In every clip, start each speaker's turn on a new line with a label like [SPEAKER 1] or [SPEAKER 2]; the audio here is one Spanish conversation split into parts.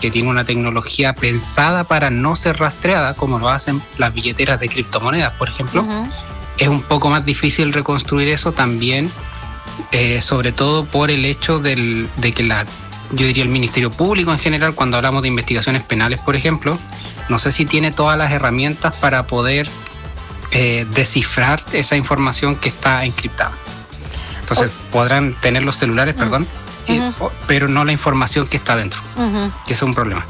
[SPEAKER 1] que tiene una tecnología pensada para no ser rastreada, como lo hacen las billeteras de criptomonedas, por ejemplo, es un poco más difícil reconstruir eso también, sobre todo por el hecho de que yo diría el Ministerio Público en general, cuando hablamos de investigaciones penales, por ejemplo, no sé si tiene todas las herramientas para poder descifrar esa información que está encriptada. Entonces podrán tener los celulares, pero no la información que está dentro, que es un problema.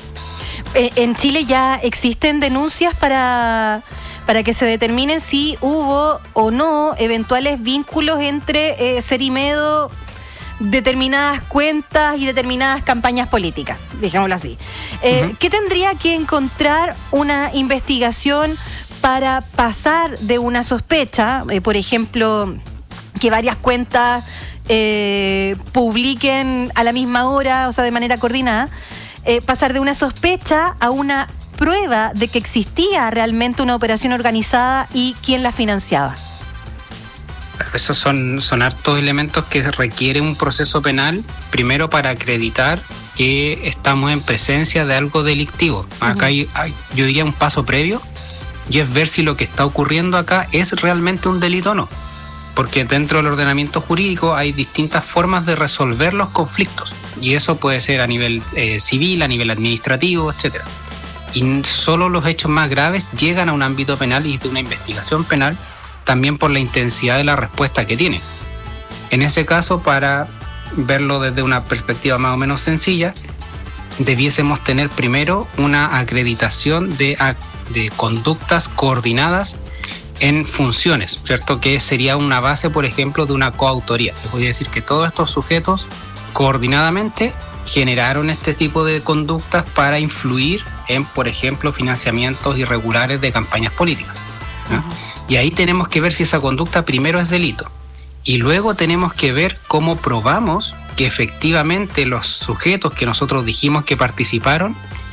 [SPEAKER 2] En Chile ya existen denuncias para que se determinen si hubo o no eventuales vínculos entre Cerimedo, determinadas cuentas y determinadas campañas políticas, digámoslo así. ¿Qué tendría que encontrar una investigación para pasar de una sospecha, por ejemplo, que varias cuentas publiquen a la misma hora, o sea, de manera coordinada, pasar de una sospecha a una prueba de que existía realmente una operación organizada y quién la financiaba?
[SPEAKER 1] Esos son hartos elementos que requieren un proceso penal, primero para acreditar que estamos en presencia de algo delictivo. Acá hay, yo diría, un paso previo, y es ver si lo que está ocurriendo acá es realmente un delito o no. Porque dentro del ordenamiento jurídico hay distintas formas de resolver los conflictos, y eso puede ser a nivel civil, a nivel administrativo, etcétera. Y solo los hechos más graves llegan a un ámbito penal y de una investigación penal, también por la intensidad de la respuesta que tiene. En ese caso, para verlo desde una perspectiva más o menos sencilla, debiésemos tener primero una acreditación de conductas coordinadas en funciones, ¿cierto? Que sería una base, por ejemplo, de una coautoría. Les voy a decir que todos estos sujetos coordinadamente generaron este tipo de conductas para influir en, por ejemplo, financiamientos irregulares de campañas políticas, ¿no? Y ahí tenemos que ver si esa conducta primero es delito. Y luego tenemos que ver cómo probamos que efectivamente los sujetos que nosotros dijimos que participaron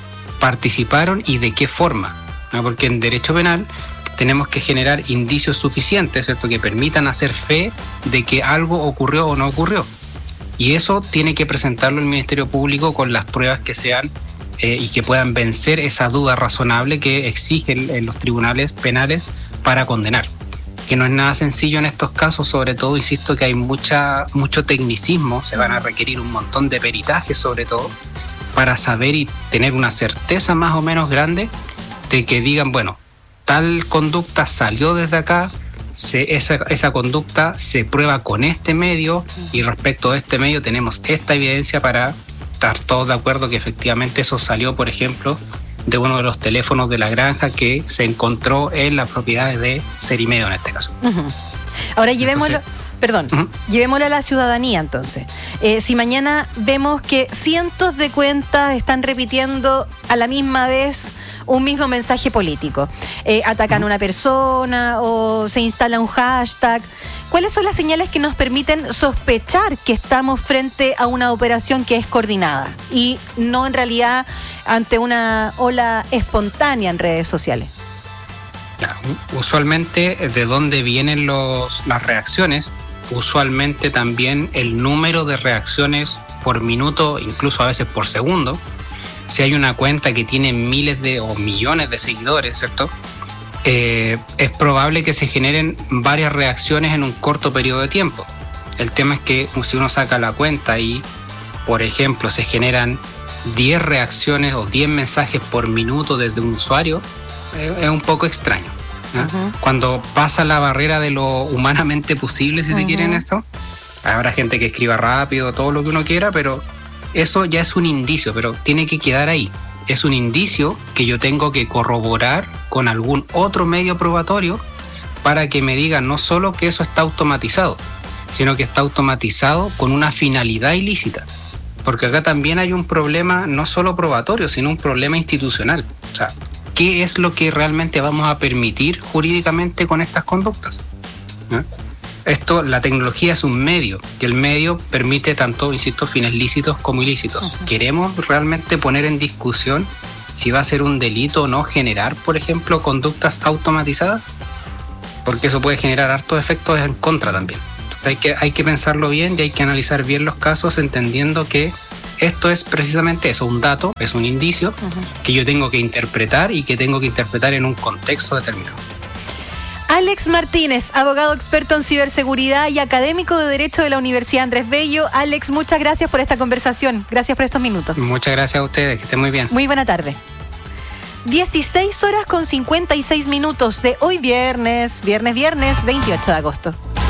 [SPEAKER 1] y de qué forma, ¿no? Porque en derecho penal tenemos que generar indicios suficientes, ¿cierto?, que permitan hacer fe de que algo ocurrió o no ocurrió. Y eso tiene que presentarlo el Ministerio Público con las pruebas que sean y que puedan vencer esa duda razonable que exigen los tribunales penales para condenar. Que no es nada sencillo en estos casos, sobre todo, insisto, que hay mucho tecnicismo, se van a requerir un montón de peritajes, sobre todo, para saber y tener una certeza más o menos grande de que digan, bueno, tal conducta salió desde acá, esa conducta se prueba con este medio, y respecto a este medio tenemos esta evidencia para estar todos de acuerdo que efectivamente eso salió, por ejemplo, de uno de los teléfonos de la granja que se encontró en las propiedades de Cerimedo en este caso.
[SPEAKER 2] Ahora llevémoslo a la ciudadanía entonces. Si mañana vemos que cientos de cuentas están repitiendo a la misma vez un mismo mensaje político, atacan a una persona o se instala un hashtag, ¿cuáles son las señales que nos permiten sospechar que estamos frente a una operación que es coordinada y no en realidad ante una ola espontánea en redes sociales?
[SPEAKER 1] Usualmente, ¿de dónde vienen las reacciones? Usualmente también el número de reacciones por minuto, incluso a veces por segundo. Si hay una cuenta que tiene miles o millones de seguidores, ¿cierto?, es probable que se generen varias reacciones en un corto periodo de tiempo. El tema es que si uno saca la cuenta y, por ejemplo, se generan 10 reacciones o 10 mensajes por minuto desde un usuario, es un poco extraño, ¿no? Cuando pasa la barrera de lo humanamente posible, si se quiere, en esto, habrá gente que escriba rápido, todo lo que uno quiera, pero eso ya es un indicio, pero tiene que quedar ahí. Es un indicio que yo tengo que corroborar con algún otro medio probatorio para que me digan no solo que eso está automatizado, sino que está automatizado con una finalidad ilícita. Porque acá también hay un problema no solo probatorio, sino un problema institucional. O sea, ¿qué es lo que realmente vamos a permitir jurídicamente con estas conductas? ¿No? La tecnología es un medio, y el medio permite tanto, insisto, fines lícitos como ilícitos. ¿Queremos realmente poner en discusión si va a ser un delito o no generar, por ejemplo, conductas automatizadas? Porque eso puede generar hartos efectos en contra también. Hay que pensarlo bien y hay que analizar bien los casos, entendiendo que esto es precisamente eso, un dato, es un indicio que yo tengo que interpretar y que tengo que interpretar en un contexto determinado.
[SPEAKER 2] Alex Martínez, abogado experto en ciberseguridad y académico de Derecho de la Universidad Andrés Bello. Alex, muchas gracias por esta conversación. Gracias por estos minutos.
[SPEAKER 1] Muchas gracias a ustedes, que estén muy bien.
[SPEAKER 2] Muy buena tarde. 16 horas con 56 minutos de hoy viernes 28 de agosto.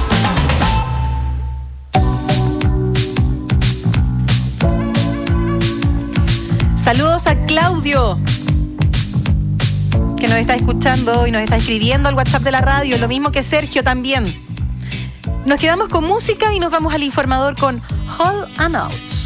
[SPEAKER 2] Saludos a Claudio, que nos está escuchando y nos está escribiendo al WhatsApp de la radio, lo mismo que Sergio también. Nos quedamos con música y nos vamos al informador con Hall & Oates.